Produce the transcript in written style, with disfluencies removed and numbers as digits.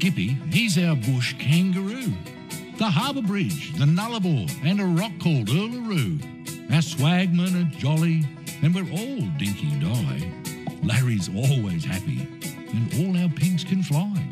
Skippy, he's our bush kangaroo. The Harbour Bridge, the Nullarbor, and a rock called Uluru. Our swagmen are jolly, and we're all dinky-die. Larry's always happy, and all our pigs can fly.